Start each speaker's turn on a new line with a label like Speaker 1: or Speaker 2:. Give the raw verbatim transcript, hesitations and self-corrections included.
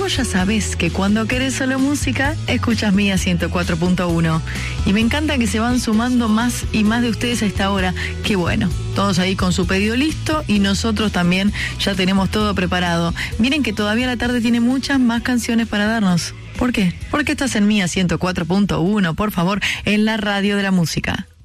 Speaker 1: vos ya sabés que cuando querés solo música, escuchas Mía ciento cuatro punto uno. Y me encanta que se van sumando más y más de ustedes a esta hora. Qué bueno, todos ahí con su pedido listo y nosotros también ya tenemos todo preparado. Miren que todavía la tarde tiene muchas más canciones para darnos. ¿Por qué? Porque estás en Mía ciento cuatro punto uno, por favor, en la radio de la música.